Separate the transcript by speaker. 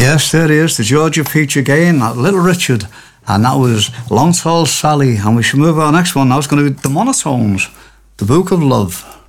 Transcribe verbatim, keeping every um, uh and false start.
Speaker 1: Yes, there is. The Georgia feature again, uh, Little Richard. And that was Long Tall Sally. And we should move our next one. Now it's going to be the Monotones, The Book of Love.